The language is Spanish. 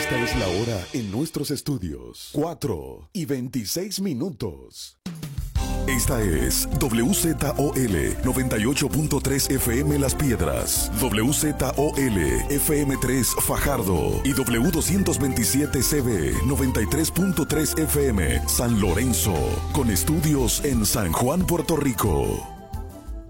Esta es la hora en nuestros estudios. 4:26. Esta es WZOL 98.3 FM Las Piedras, WZOL FM3 Fajardo y W227CB 93.3 FM San Lorenzo, con estudios en San Juan, Puerto Rico.